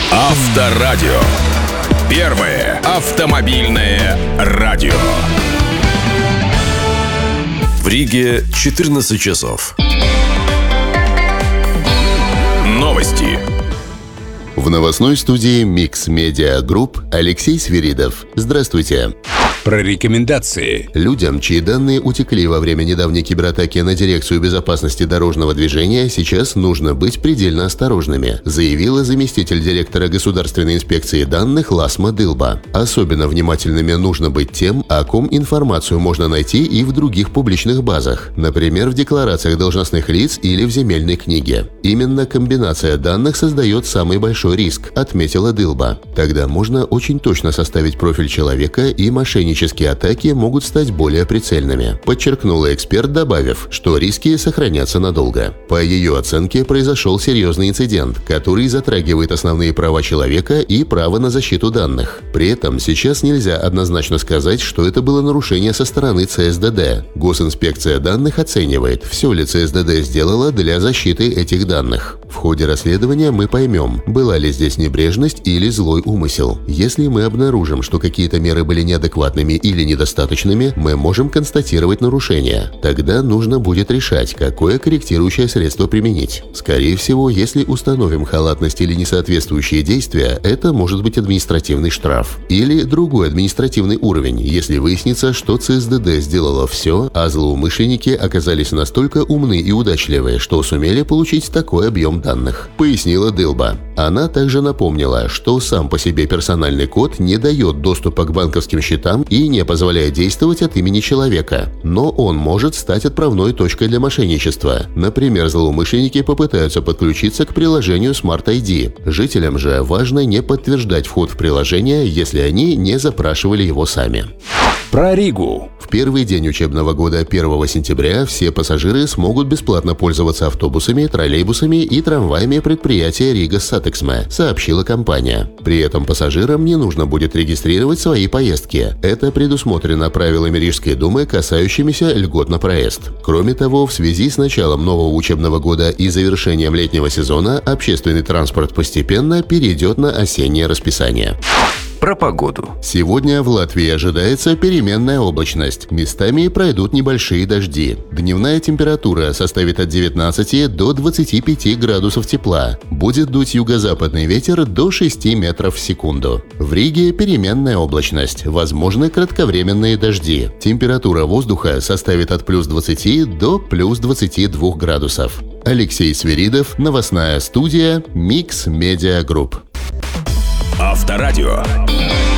Авторадио. Первое автомобильное радио. В Риге 14 часов. Новости. В новостной студии Mix Media Group Алексей Свиридов. Здравствуйте. Про рекомендации. Людям, чьи данные утекли во время недавней кибератаки на Дирекцию безопасности дорожного движения, сейчас нужно быть предельно осторожными, заявила заместитель директора Государственной инспекции данных Ласма Дылба. Особенно внимательными нужно быть тем, о ком информацию можно найти и в других публичных базах, например, в декларациях должностных лиц или в земельной книге. Именно комбинация данных создает самый большой риск, отметила Дылба. Тогда можно очень точно составить профиль человека, и мошеннические атаки могут стать более прицельными, подчеркнула эксперт, добавив, что риски сохранятся надолго. По ее оценке, произошел серьезный инцидент, который затрагивает основные права человека и право на защиту данных. При этом сейчас нельзя однозначно сказать, что это было нарушение со стороны ЦСДД. Госинспекция данных оценивает, все ли ЦСДД сделала для защиты этих данных. В ходе расследования мы поймем, была ли здесь небрежность или злой умысел. Если мы обнаружим, что какие-то меры были неадекватными или недостаточными, мы можем констатировать нарушение. Тогда нужно будет решать, какое корректирующее средство применить. Скорее всего, если установим халатность или несоответствующие действия, это может быть административный штраф. Или другой административный уровень, если выяснится, что ЦСДД сделала все, а злоумышленники оказались настолько умны и удачливы, что сумели получить такой объем данных, пояснила Дылба. Она также напомнила, что сам по себе персональный код не дает доступа к банковским счетам и не позволяет действовать от имени человека. Но он может стать отправной точкой для мошенничества. Например, злоумышленники попытаются подключиться к приложению Smart ID. Жителям же важно не подтверждать вход в приложение, если они не запрашивали его сами. Про Ригу. В первый день учебного года 1 сентября все пассажиры смогут бесплатно пользоваться автобусами, троллейбусами и трамваями предприятия Рига Сатексме, сообщила компания. При этом пассажирам не нужно будет регистрировать свои поездки. Это предусмотрено правилами Рижской думы, касающимися льгот на проезд. Кроме того, в связи с началом нового учебного года и завершением летнего сезона общественный транспорт постепенно перейдет на осеннее расписание. Про погоду. Сегодня в Латвии ожидается переменная облачность. Местами пройдут небольшие дожди. Дневная температура составит от 19 до 25 градусов тепла. Будет дуть юго-западный ветер до 6 метров в секунду. В Риге переменная облачность. Возможны кратковременные дожди. Температура воздуха составит от плюс 20 до плюс 22 градусов. Алексей Свиридов, новостная студия Mix Media Group. Авторадио.